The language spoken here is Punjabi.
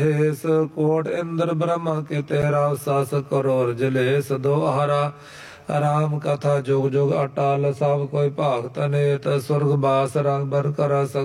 ਇਸ ਕੋਟ ਇੰਦਰ ਬ੍ਰਹਮ ਕੇ ਤੇਰਾ ਸਾਸ ਕਰੋਰ ਜਲੇਸ ਦੁਆਰਾ ਰਾਮ ਕਥਾ ਜੁਗ ਜੁਗ ਅਟਲ ਸਭ ਕੋਈ ਭਾਗਤ ਨੇਤ ਸੁਰਗ ਬਾਸ ਰੰਗ ਬਰ ਕਰ